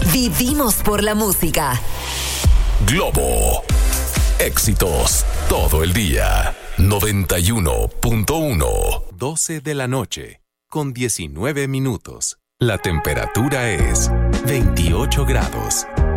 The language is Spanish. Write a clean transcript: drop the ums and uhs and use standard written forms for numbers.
Vivimos por la música. Globo. Éxitos todo el día. 91.1. 12 de la noche, con 19 minutos. La temperatura es 28 grados.